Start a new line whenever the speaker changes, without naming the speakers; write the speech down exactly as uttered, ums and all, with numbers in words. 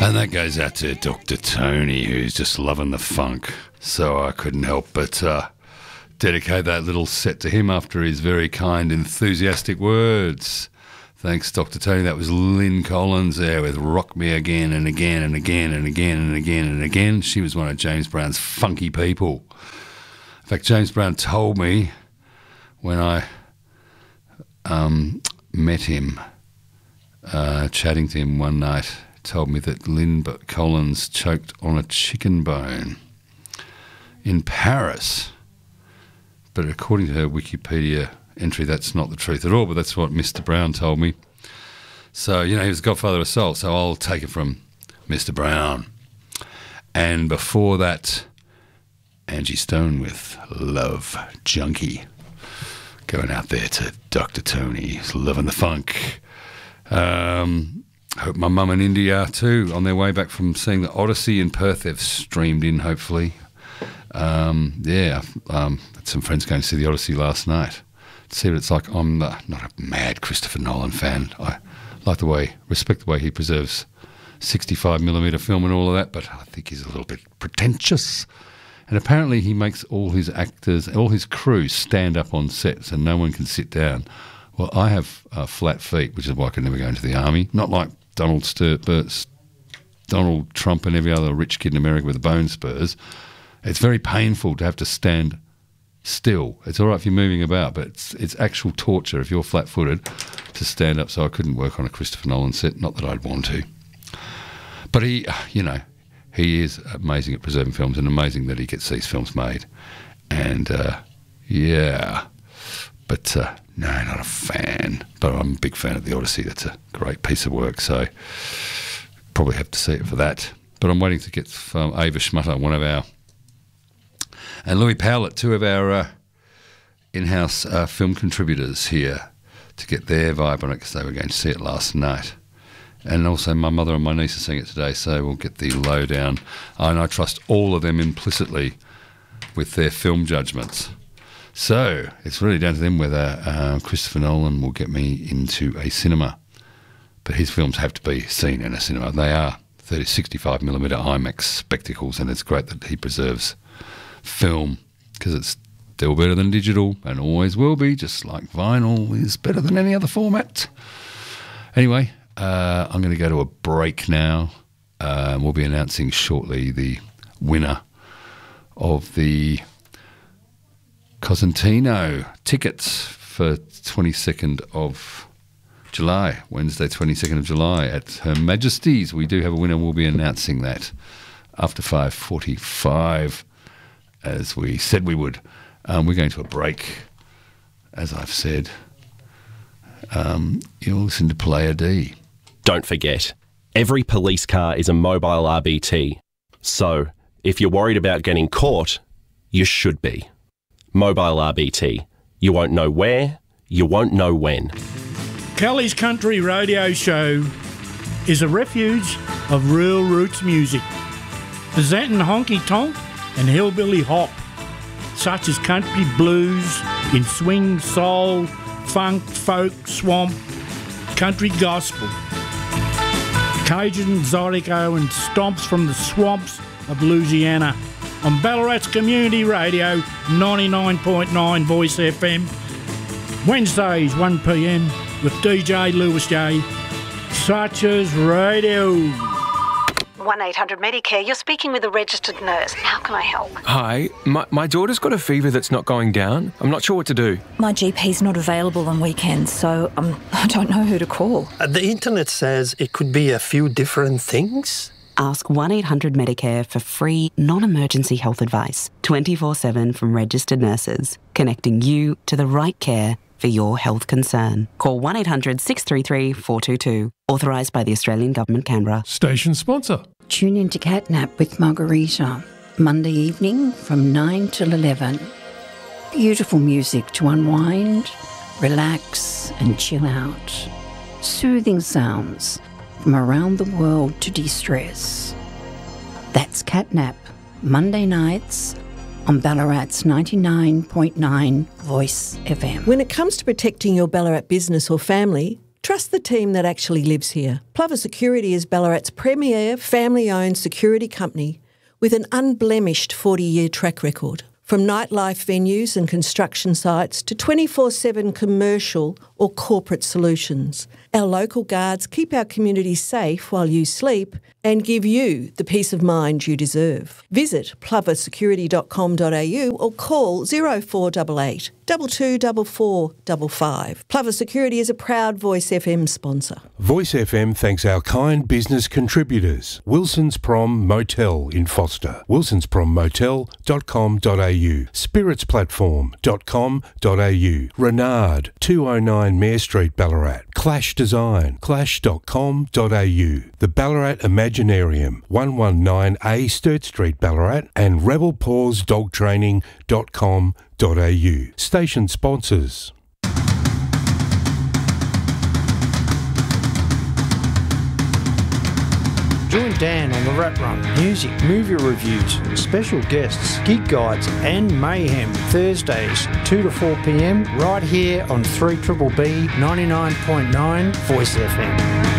And that goes out to Doctor Tony, who's just loving the funk. So I couldn't help but uh, dedicate that little set to him after his very kind, enthusiastic words. Thanks, Doctor Tony. That was Lynn Collins there with Rock Me Again and Again and Again and Again and Again and Again. She was one of James Brown's funky people. In fact, James Brown told me when I um, met him, uh, chatting to him one night, told me that Lynn Collins choked on a chicken bone in Paris. But according to her Wikipedia entry, that's not the truth at all, but that's what Mister Brown told me. So, you know, he was the godfather of soul, so I'll take it from Mister Brown. And before that, Angie Stone with Love Junkie. Going out there to Doctor Tony, who's loving the funk. Um... Hope my mum and India are too, on their way back from seeing the Odyssey in Perth. They've streamed in, hopefully. Um, yeah, um, had some friends going to see the Odyssey last night. See what it's like. I'm uh, not a mad Christopher Nolan fan. I like the way, respect the way he preserves sixty-five millimetre film and all of that, but I think he's a little bit pretentious. And apparently he makes all his actors, all his crew stand up on set so no one can sit down. Well, I have uh, flat feet, which is why I could never go into the army. Not like Donald Stur- Bur- Donald Trump and every other rich kid in America with the bone spurs. It's very painful to have to stand still. It's all right if you're moving about, but it's, it's actual torture if you're flat-footed to stand up. So I couldn't work on a Christopher Nolan set, not that I'd want to. But he, you know, he is amazing at preserving films and amazing that he gets these films made. And, uh, yeah, but... Uh, No, not a fan, but I'm a big fan of The Odyssey. That's a great piece of work, so probably have to see it for that. But I'm waiting to get from Ava Schmutter, one of our, and Louis Powlett, two of our uh, in-house uh, film contributors here, to get their vibe on it because they were going to see it last night. And also my mother and my niece are seeing it today, so we'll get the lowdown. And I trust all of them implicitly with their film judgments. So it's really down to them whether uh, Christopher Nolan will get me into a cinema. But his films have to be seen in a cinema. They are thirty, sixty-five millimetre IMAX spectacles, and it's great that he preserves film because it's still better than digital and always will be, just like vinyl is better than any other format. Anyway, uh, I'm going to go to a break now. Uh, we'll be announcing shortly the winner of the Cosentino tickets for twenty-second of July, Wednesday, twenty-second of July at Her Majesty's. We do have a winner. We'll be announcing that after five forty-five, as we said we would. Um, we're going to a break, as I've said. Um, you'll listen to Player D.
Don't forget, every police car is a mobile R B T. So, if you're worried about getting caught, you should be. Mobile R B T. You won't know where, you won't know when.
Kelly's Country Radio Show is a refuge of real roots music, presenting honky tonk and hillbilly hop, such as country blues in swing, soul, funk, folk, swamp, country gospel, Cajun, Zydeco and stomps from the swamps of Louisiana on Ballarat's Community Radio ninety-nine point nine Voice F M, Wednesdays one p m with D J Lewis J. Such's Radio.
one eight hundred Medicare, you're speaking with a registered nurse. How can I help?
Hi, my, my daughter's got a fever that's not going down. I'm not sure what to do.
My G P's not available on weekends, so um, I don't know who to call.
Uh, the internet says it could be a few different things.
Ask one eight hundred Medicare for free, non-emergency health advice, twenty-four seven from registered nurses, connecting you to the right care for your health concern. Call one eight hundred six three three four two two. Authorised by the Australian Government, Canberra.
Station sponsor.
Tune in to Catnap with Margarita, Monday evening from nine till eleven. Beautiful music to unwind, relax and chill out. Soothing sounds from around the world to de-stress. That's Catnap, Monday nights on Ballarat's ninety-nine point nine Voice F M.
When it comes to protecting your Ballarat business or family,
Trust the team that actually lives here. Plover Security is Ballarat's premier family-owned security company with an unblemished forty-year track record. From nightlife venues and construction sites to twenty-four seven commercial or corporate solutions, our local guards keep our community safe while you sleep and give you the peace of mind you deserve. Visit plover security dot com dot a u or call zero four eight eight, two two four four five five. Plover Security is a proud Voice F M sponsor.
Voice F M thanks our kind business contributors. Wilson's Prom Motel in Foster, wilsons prom motel dot com dot a u, spirits platform dot com dot a u, Renard, two oh nine Mare Street, Ballarat, Clash Design, clash dot com dot a u, the Ballarat Imaginarium, one nineteen A Sturt Street, Ballarat, and rebel paws dog training dot com dot a u. Station sponsors.
Join Dan on the Rat Run. Music, movie reviews, special guests, gig guides and mayhem. Thursdays, two to four p m, right here on three B B B ninety-nine point nine Voice F M.